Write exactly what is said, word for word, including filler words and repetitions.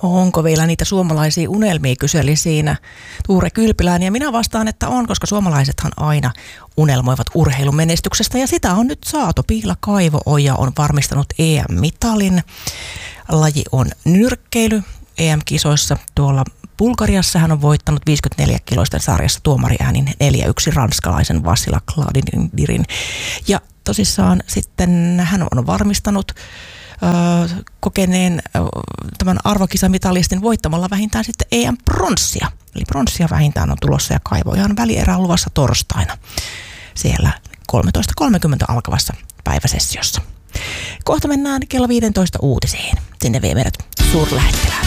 Onko vielä niitä suomalaisia unelmia, kyseli siinä Tuure Kylpilään. Ja minä vastaan, että on, koska suomalaisethan aina unelmoivat urheilumenestyksestä. Ja sitä on nyt saatu. Piila Kaivo-Oja on varmistanut E M-mitalin. Laji on nyrkkeily E M-kisoissa tuolla Bulgariassa. Hän on voittanut viisikymmentäneljä kiloisten sarjassa tuomariäänin neljä yksi ranskalaisen Vassila Kladindirin. Ja tosissaan sitten hän on varmistanut ö, kokeneen ö, tämän arvokisamitalistin voittamalla vähintään sitten E M-pronssia. Eli pronssia vähintään on tulossa ja Kaivojan välierä on luvassa torstaina siellä kolmetoista kolmekymmentä alkavassa päiväsessiossa. Kohta mennään kello viisitoista uutisiin. Sinne vie meidät suurlähettilään.